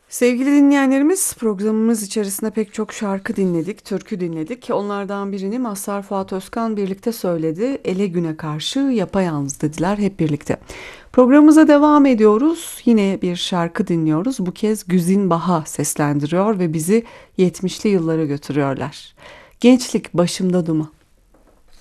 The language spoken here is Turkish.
Sevgili dinleyenlerimiz, programımız içerisinde pek çok şarkı dinledik, türkü dinledik. Onlardan birini Mazhar Fuat Özkan birlikte söyledi. Ele güne karşı yapayalnız dediler hep birlikte. Programımıza devam ediyoruz. Yine bir şarkı dinliyoruz. Bu kez Güzin Baha seslendiriyor ve bizi 70'li yıllara götürüyorlar. Gençlik başımda duman.